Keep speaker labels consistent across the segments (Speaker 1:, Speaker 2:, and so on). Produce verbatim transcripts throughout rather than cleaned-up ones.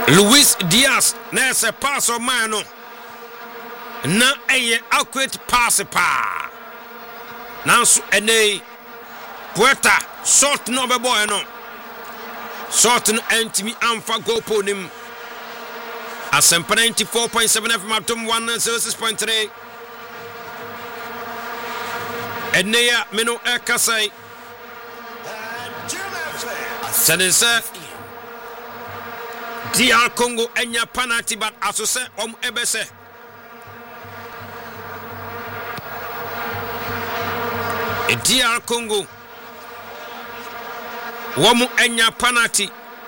Speaker 1: Luis Diaz na se pass o man no na eye accurate pass pa nanso ene Puerta short no be boy no short no entimi amfa goal ponim Asempa ninety-four point seven F M atom one oh six point three ene ya meno ekasai Senese D R Congo enya penalty but asose om ebese e D R Congo womu enya penalty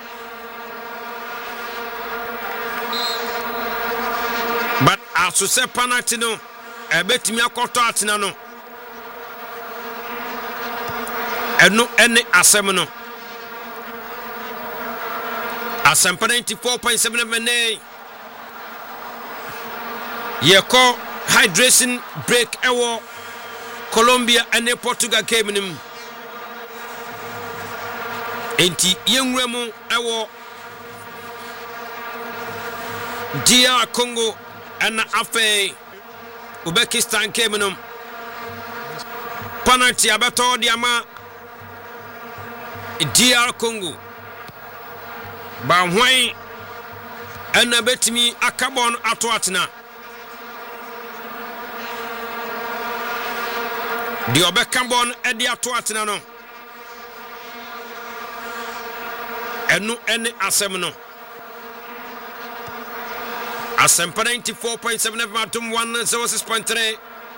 Speaker 1: but asose penalty no ebetimi akoto atina no eno ene asem no Asempa ninety-four point seven F M Yeko hydration break ewo Colombia and Portugal game nim enti yenwremu ewo D R Congo and afe Uzbekistan game nim penalty abeto diama D R Congo ba hwan ana betimi akabon ato atena di obekambon edi ato atena no enu ene asem no Asempa ninety-four point seven F M atom one oh six point three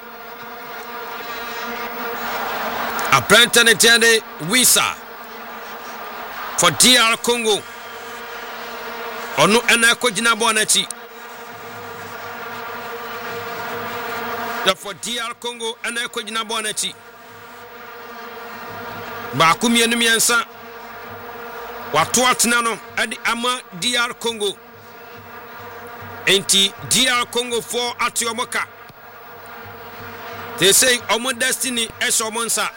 Speaker 1: a Brenton Etienne Wisa for D R Congo Onu ena kojina bonachi da for D R Congo ena kojina bonachi ba kumie no miensa wato atena no ade ama D R Congo enti D R Congo for atiomoka they say omo destiny esomonsa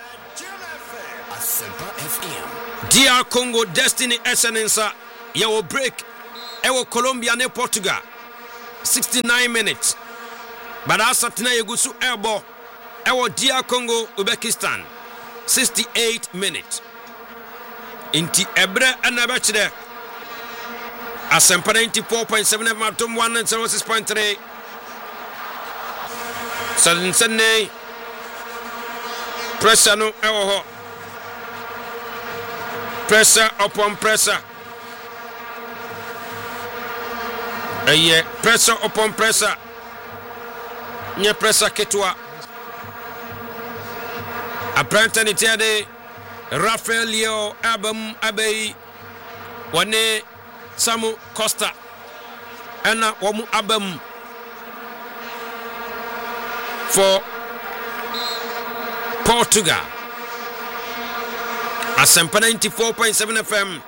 Speaker 1: D R Congo destiny esenensa yawo break ewo Colombia ne Portugal sixty-nine minutes but asatina yegusu elbo ewo D R Congo Uzbekistan sixty-eight minutes inti ebre anabachide Asempa ninety-four point seven F M atom one oh six point three Sansene pressure no ewo ho pressure upon pressure Aye, pressure upon pressure. Nye pressure ketwa. A Brenton Etienne Rafael Leo Abam Abbey Wane Samu Costa Anna Wamu Abam for Portugal. Asempa ninety-four point seven F M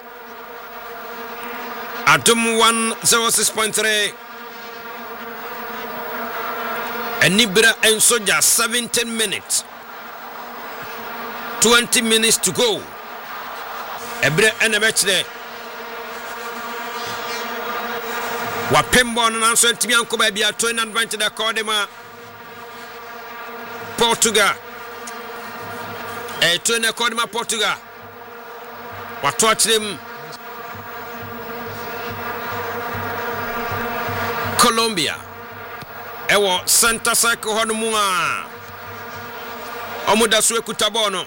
Speaker 1: Atom one oh six point three Enibra and Soja seventeen minutes twenty minutes to go Ebre enebechde Wapembo na nanso ntimi anko ba bia to na advantage da Kodema Portugal e to na Kodema Portugal wato atrem Colombia ewo center circle hono mu a omuda so ekuta no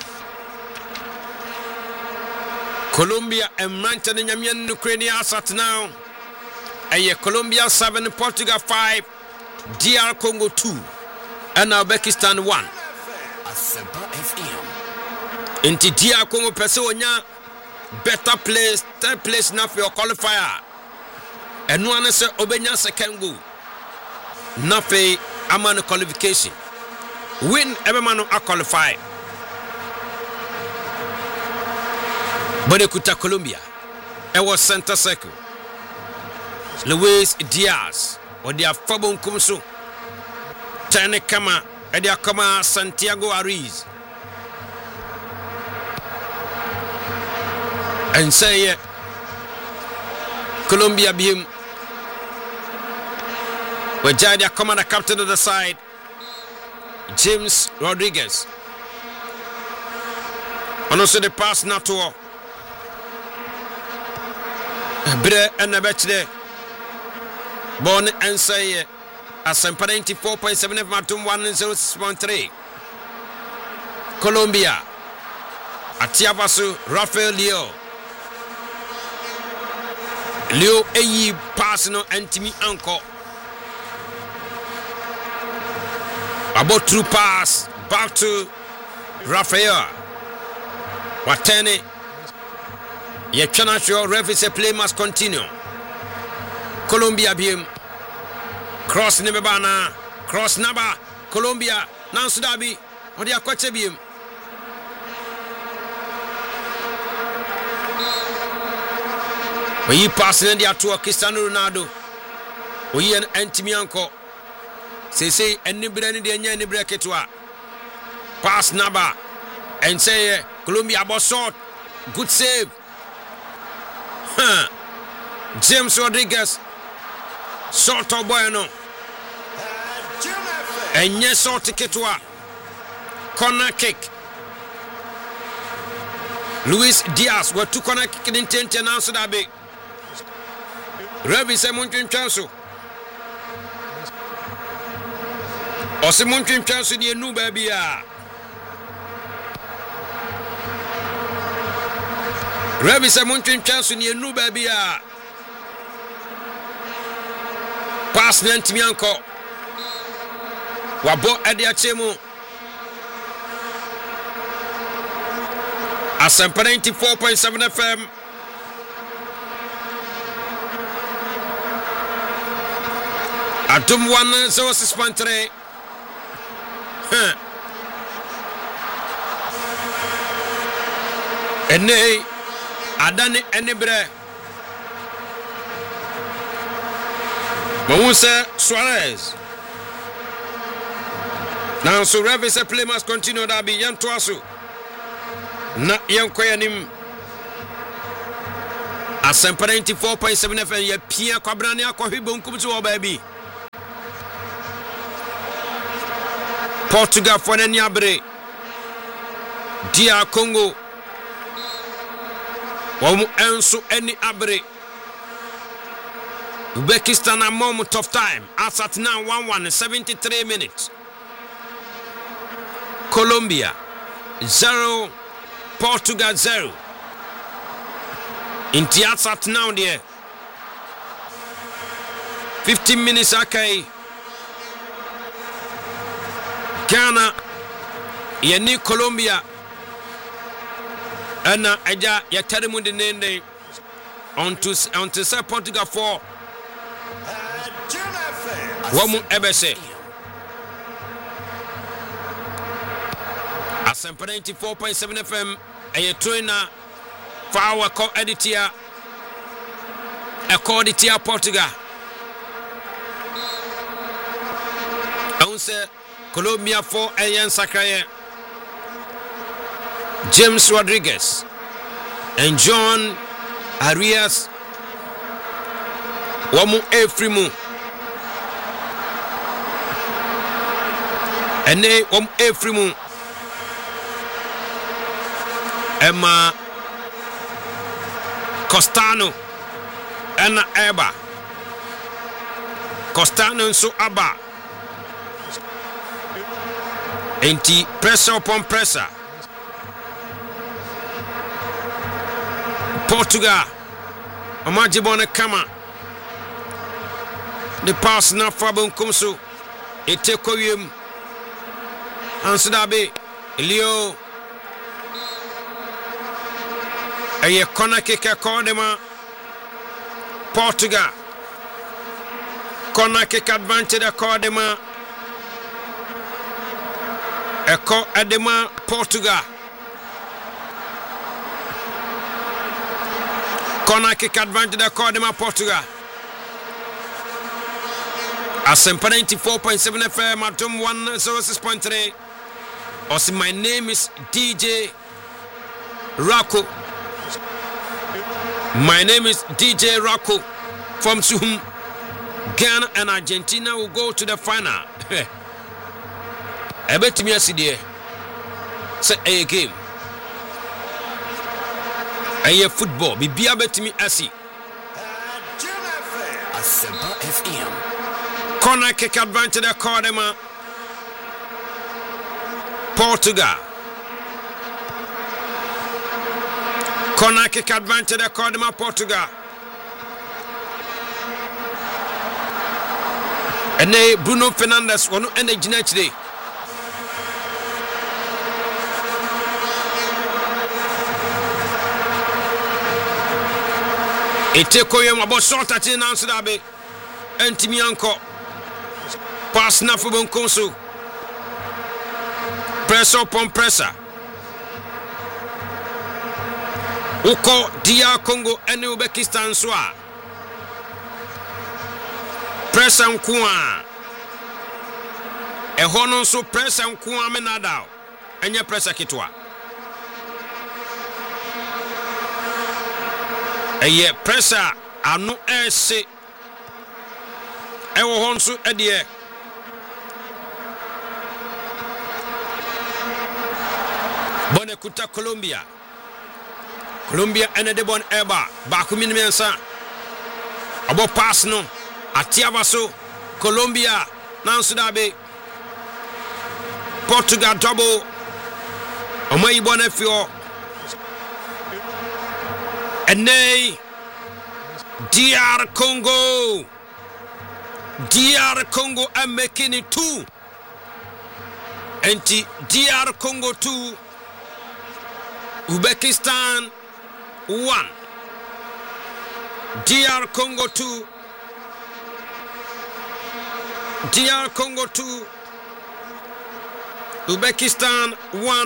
Speaker 1: Colombia emrante ne nyamyen no kreni asat now eye Colombia seven Portugal five D R Congo two and Uzbekistan one Asempa F M inti D R Congo pese onya better place third place na for your qualifier enu ane se obenya second goal na fe amano qualification win ebema no a qualify bode kuta Colombia e was center circle Luis Diaz odi afabon kumso tane kama edi akama Santiago Ariz and say Colombia beam. With Jadia Commander, captain of the side, James Rodriguez. And also the pass now to Bre and the Betchde. Born and say as ninety-four point seven F Matum one oh six point three. Colombia. Atiabasu Rafael Leo. Leo Eyi pass no Antimi Anko. About through pass back to Rafael. Watene. Ye cannot show referee say play must continue. Colombia beam. Cross Nebana. Cross Naba. Colombia. Now Sudabi. Or the Aquache beam. When you pass in the to Cristiano Ronaldo. We an Antimianco. Say say any brand the any bracketwa. Pass Naba. And say Colombia about short. Good save. Huh. James Rodriguez. Short of Bueno. And yes, short Ketwa. Corner kick. Luis Diaz were two corner kick in intent and answer that big. Revi Simonkin Chansu. Or Simonkin Chansu near New Baby. Revi Simonkin Chansu near New Baby. Pass Nantimianco. Wabo Adiachemo. Asempa ninety-four point seven F M. Atum one oh six point three. Huh. Ene Adani Enebre. Mawuse Suarez. Now so Revi say play must continue that be Yan Twasu. Na Yankoyanim. Asempa ninety-four point seven F M. Ye Pia Kwabrania Kwahibon Kumtu baby. Portugal for any abre. D R Congo. Wamu enso any abre. Uzbekistan a moment of time. As at now one one seventy-three minutes. Colombia zero. Portugal zero. In Tiatsat now there. fifteen minutes okay. Ghana Yeni Colombia. Anna Aja Yatarimundi Nende on to on to say Portugal four. Wamu Ebese. Asempa ninety-four point seven F M. A trainer for our co-editor. A co-editor Portugal. I say Colombia for Ayan Sakaye. James Rodriguez. And John Arias. Wamu Efrimu. And they Wamu Efrimu. Emma Costano Anna Eba Costano and so Abba Enti pressure upon pressure. Portugal Amajibone Kama. The pass now Fabon Kumsu. Etekoyum Ansudabe Leo. Aye corner kick a corner. Portugal. Corner kick advantage a corner. Eko Edema Portugal. Corner kick advantage a corner Portugal. Asempa ninety-four point seven F M Atom one oh six point three. Also my name is D J Rocco. My name is D J Rocco. from Suhum. Ghana and Argentina will go to the final. I bet me as it say a game. A football. Be be bet me as it. F M. Corner kick advantage the Cordema. Portugal. Corner kick advantage the Cordema Portugal. And then Bruno Fernandes wonu energy today. Ete koyem abo short at na nso da be antimi anko pass na fo bonkonso press upon pressure uko D R Congo and Uzbekistan so a pressure nko a ehọ no so pressure nko a menada enye pressure kitwa eye pressure anu ese ewo hon so ede bone kuta Colombia Colombia ene de bon eba ba ku minimensa abo pass no atiaba so Colombia nanso da be Portugal double omayi bona fio and nay D R Congo D R Congo are making it two and D R Congo two Uzbekistan one D R Congo two D R Congo two Uzbekistan one.